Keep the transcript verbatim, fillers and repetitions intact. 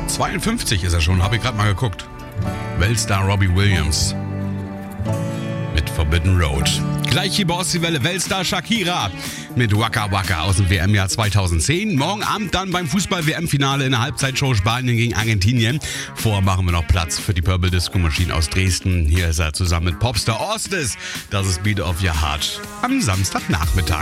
zweiundfünfzig ist er schon, habe ich gerade mal geguckt. Weltstar Robbie Williams mit Forbidden Road. Gleich hier bei Ostseewelle Weltstar Shakira mit Waka Waka aus dem W M-Jahr zweitausendzehn. Morgen Abend dann beim Fußball-W M-Finale in der Halbzeitshow Spanien gegen Argentinien. Vorher machen wir noch Platz für die Purple Disco Machine aus Dresden. Hier ist er zusammen mit Popstar Ostis. Das ist Beat of Your Heart am Samstagnachmittag.